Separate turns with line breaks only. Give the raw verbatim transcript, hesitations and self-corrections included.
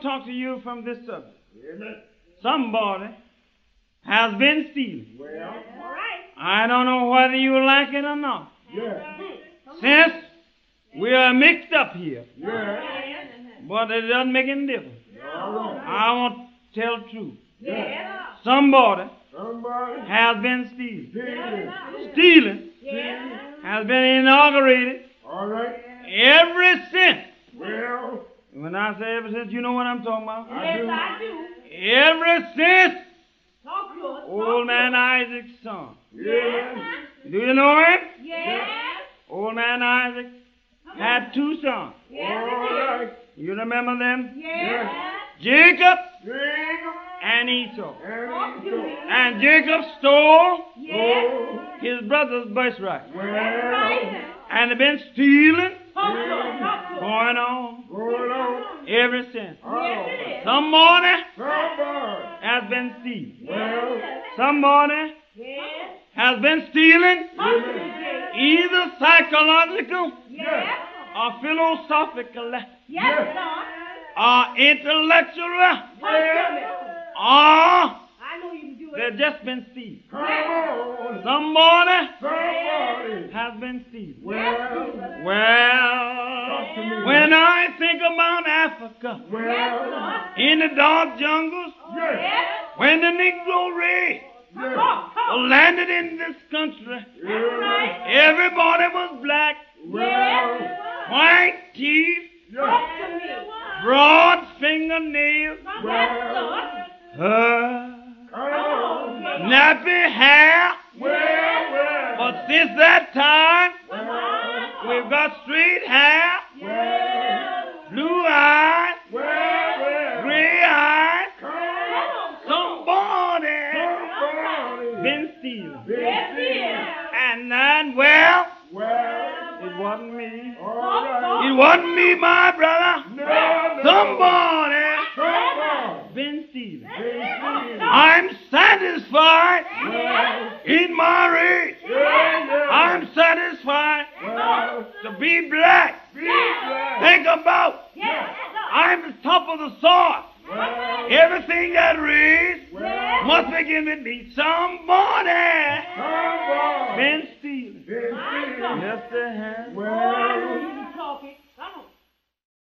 talk to you from this subject.
Amen.
Somebody has been stealing.
Well,
All right.
I don't know whether you like it or not.
yeah,
Since we are mixed up here,
yeah,
but it doesn't make any difference.
all right.
I want to tell the truth.
Yeah.
Somebody
Somebody
has been stealing.
stealing.
Stealing
Yeah.
has been inaugurated
All right.
ever since.
Well,
When I say ever since, you know what I'm talking about.
I
Yes,
do.
I do.
Ever since
Talk to us.
old man Isaac's son.
Yeah.
Do you know him?
Yes.
Old man Isaac had two sons.
Yes,
All
it is.
right.
You remember them?
Yes.
Jacob
Jacob
and Esau.
Talk
and
to
Esau.
me.
And Jacob stole
Yes.
Oh,
his brother's birthright.
well,
Right.
And they've been stealing
Talk to us. Talk to us.
going on
going on.
ever since.
Yes, it is.
Somebody
Somebody.
has been stealing.
Well,
Somebody
Yes.
has been stealing
Talk to me, Jay.
either psychological
Yes.
or philosophical
Yes, son.
or intellectual
Talk to me.
or
I know you can do it.
they've just been stealing.
come on.
Somebody
Somebody.
has been stealing.
Well,
Well,
talk to me.
when I think about Africa,
Well,
in the dark jungles,
yes,
Yes.
when the Negro race
yes,
Talk, talk.
landed in this country,
yes.
everybody was black,
Well,
white teeth,
yes,
Talk to me.
broad fingernails,
Yes, son.
uh,
come on.
nappy hair.
Well, well,
But since that time,
well,
we've got straight hair,
well,
blue eyes,
well, well,
gray eyes.
come on.
Somebody
Somebody.
been stealing.
Yes, he is.
And then, well,
Well,
it wasn't me.
all right.
It wasn't me, my brother.
No, no.
Somebody
Somebody.
been stealing.
Been
I'm satisfied
Well,
in my race.
yeah, yeah.
I'm satisfied
Well,
to be black.
be glad.
Think about,
Yes,
I'm the top of the sort.
Well,
Everything that raised
well,
must begin with me. Somebody
somebody.
been stealing.
Been stealing.
Yes, they have.
Well,